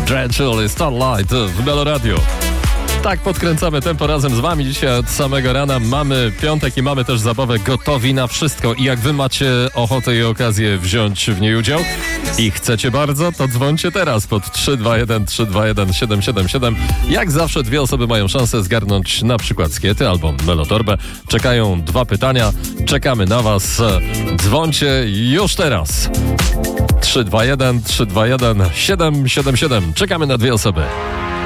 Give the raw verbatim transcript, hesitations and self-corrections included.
Dreadful Starlight w Melo Radio. Tak podkręcamy tempo razem z wami dzisiaj od samego rana. Mamy piątek i mamy też zabawę gotowi na wszystko. I jak wy macie ochotę i okazję wziąć w niej udział i chcecie bardzo, to dzwońcie teraz pod trzy dwa jeden trzy dwa jeden siedem siedem siedem. Jak zawsze dwie osoby mają szansę zgarnąć na przykład skiety albo melotorbę. Czekają dwa pytania. Czekamy na was. Dzwońcie już teraz. trzy dwa jeden trzy dwa jeden siedem siedem siedem. Czekamy na dwie osoby.